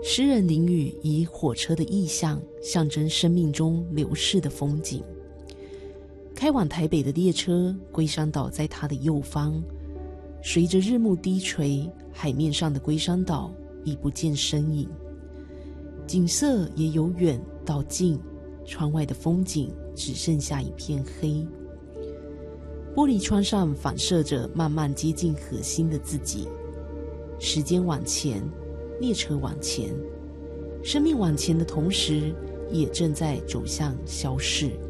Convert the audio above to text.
诗人林语以火车的意象象征生命中流逝的风景。开往台北的列车，龟山岛在它的右方，随着日暮低垂，海面上的龟山岛已不见身影，景色也由远到近，窗外的风景只剩下一片黑。玻璃窗上反射着慢慢接近核心的自己。时间往前，列车往前，生命往前的同时，也正在走向消逝。